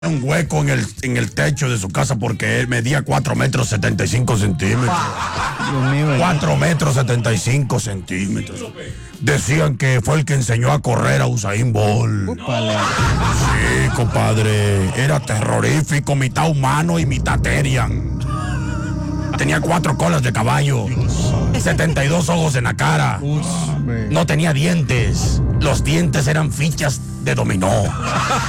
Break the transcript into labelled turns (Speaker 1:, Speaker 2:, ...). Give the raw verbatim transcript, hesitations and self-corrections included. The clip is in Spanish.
Speaker 1: un hueco en el, en el techo de su casa porque él medía cuatro metros setenta y cinco centímetros. cuatro metros setenta y cinco centímetros. Decían que fue el que enseñó a correr a Usain Bolt. Sí, compadre. Era terrorífico, mitad humano y mitad Terian. Tenía cuatro colas de caballo, setenta y dos ojos en la cara. No tenía dientes. Los dientes eran fichas de dominó.